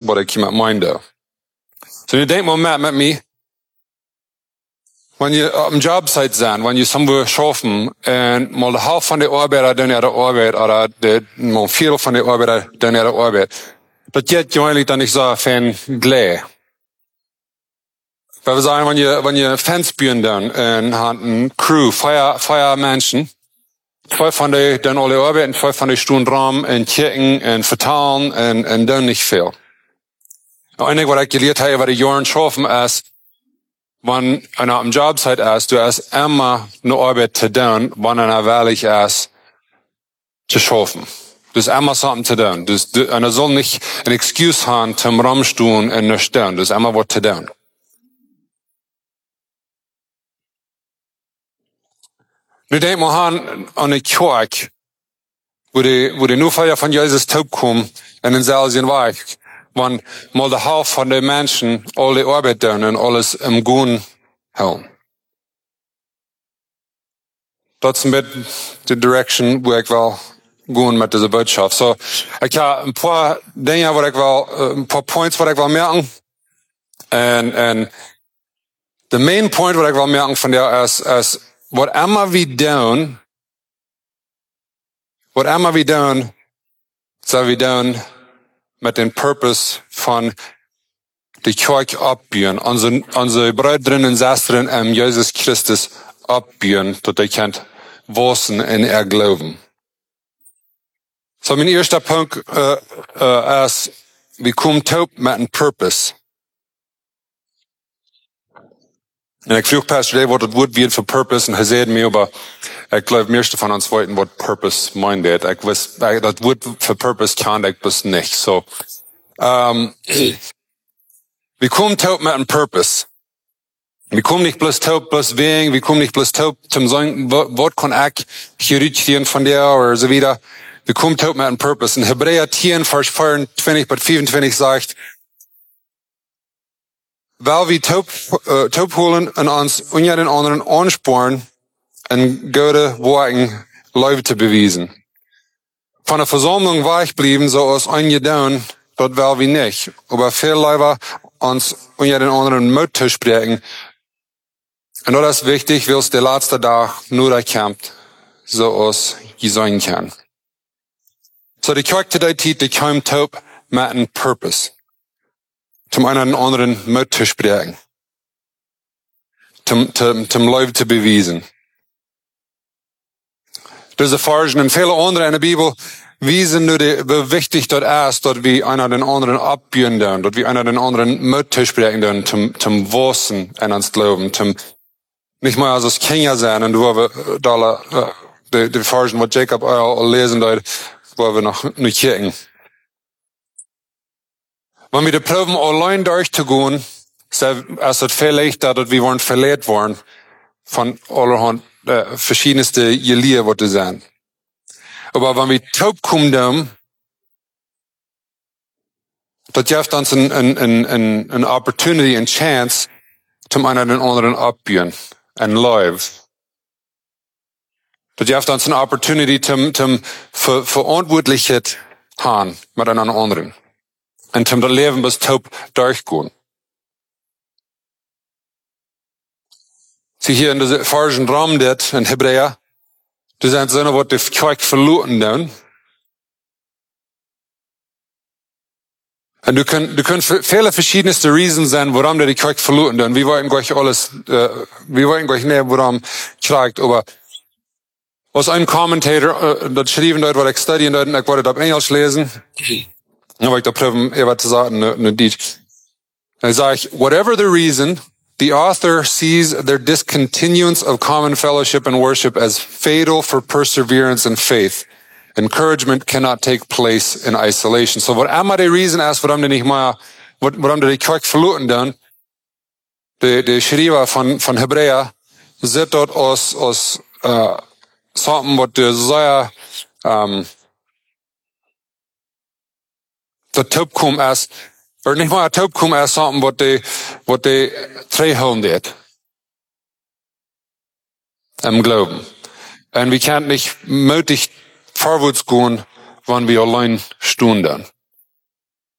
wat ik met meinde. So je denkt mal met me, wenn je op een jobsite zijn, wenn je somewhere schaffen, en mal de helft van de arbeider doen ihre Arbeit, oder mal vier van de arbeider doen ihre Arbeit, dat geht je eigenlijk dan niet zo van glad. Weil wir sagen, wenn je Fans büren dann, en hat een crew, vier Menschen, zwei von die dann alle arbeiten, zwei von die Stunden Raum, en checken, en vertalen, en dann nicht viel. Einige, was ich gelehrt habe, was die Jahren schaffen, ist, wenn einer am Jobsite ist, du hast immer eine Arbeit zu tun, wenn einer willig ist, zu schaffen. Du hast immer something zu tun. Einer soll nicht ein Excuse haben zum Rumstehen und nicht tun. Du hast immer was zu tun. Nu denk mal an die Kirche, wo die nur von Jesus taub kommen, in den selben Weg. Wenn mal der Hälfte von den Menschen alle Arbeit tun und alles im Guten halten. Das ist mit der Direction, wo ich will gehen mit dieser Botschaft. So, ich habe ein paar Dinge, ein paar Points, was ich will merken. Und der main point, was ich will merken von dir ist, was immer wir tun, soll wir tun mit dem Purpose von die Kirche abbühen, unsere Brüder und Schwestern Jesus Christus abbühen, dass ihr könnt wachsen in ihr Glauben. So, mein erster Punkt ist, wir kommen taub mit einem Purpose. Und ich frage Pastor Dave, was das Wort wird für Purpose, und er sagt mir, aber ich glaube, meiste von uns wollten, was Purpose meint. Ich weiß, das Wort für Purpose kann ich bis nicht. So, wir kommen taub mit einem Purpose. Wir kommen nicht bloß taub, bloß wegen, wir kommen nicht bloß taub zum sagen, was kann ich hier rütteln von dir, oder so wieder. Wir kommen taub mit einem Purpose. In Hebräer 10, Vers 24 bis 25 sagt, weil wir taub holen und uns und ja den anderen ansporen, ein gute Worten Leute zu beweisen. Von der Versammlung weich blieben, so aus eingedaun, dort weil wir nicht. Aber viel Leute uns und ja den anderen Mut zu sprechen. Und das ist wichtig, weil es der letzte Tag nur erkämpft, so aus sein kann. So die Kirche der Zeit, die kommt taub mit einem Purpose. Zum einen anderen Mut zu sprechen. Zum Leute zu beweisen. Diese Versen und viele andere in der Bibel wiesen nur, wie wichtig das ist, dass wir einer den anderen abbühen, dass wir einer den anderen Mut zu sprechen, zum Wachsen in uns Glauben, nicht mal als Kinder sein, und wo wir da, die Versen, was Jacob lesen, wo wir noch nicht kicken. Wenn wir die Proben allein durchzugehen, ist es viel leichter, dass wir verletzt worden von allerhand verschiedenste Geliehe, was das sind. Aber wenn wir taub kommen, das gibt uns eine Opportunity, eine Chance, zum einen den anderen abbühen, ein Live. Das gibt uns eine Opportunity, zum Verantwortlichkeit haben mit einem anderen. Und zum Leben bis taub durchgehen. Sie hier in dieser falschen Raum, das in Hebräer, das sind so, was die Kirche verloren haben. Und du kannst viele verschiedenste Reasons sein, warum die Kirche verloren haben. Wir wollten gleich alles, wir wollten gleich näher, warum kriegt, aber aus einem Commentator, das schrieben dort, was ich studieren dort, ich wollte das auf Englisch lesen. Aber ich da prüfen, was zu sagen, ne Deutsch. Dann sage ich, whatever the reason, the author sees their discontinuance of common fellowship and worship as fatal for perseverance and faith. Encouragement cannot take place in isolation. So, what immer die Reason ist, warum die nicht mal, warum die Kirche verloren dann, der Schreiber von Hebräer, sieht dort aus, something, was der sehr, der Taubkum ist, oder nicht mal ein Taubkum ist, something, was die treffen wird. Im Glauben. Und wir können nicht mutig vorwärts gehen, wenn wir allein stehen dann.